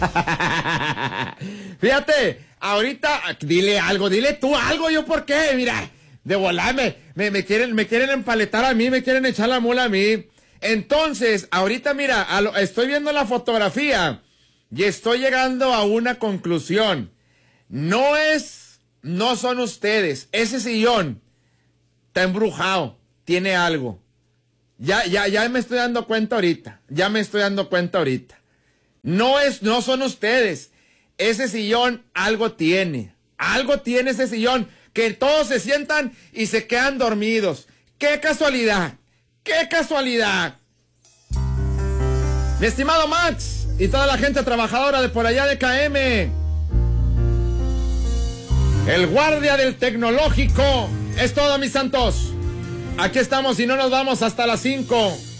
Fíjate, ahorita, dile algo, dile tú algo, yo por qué, mira, de volar me quieren empaletar a mí, me quieren echar la mula a mí. Entonces, ahorita mira, estoy viendo la fotografía y estoy llegando a una conclusión. No son ustedes, ese sillón está embrujado, tiene algo. Ya me estoy dando cuenta ahorita, No son ustedes. Ese sillón algo tiene ese sillón, que todos se sientan y se quedan dormidos. ¡Qué casualidad! Mi estimado Max y toda la gente trabajadora de por allá de KM, el guardia del tecnológico, es todo, mis santos. Aquí estamos y no nos vamos hasta las 5.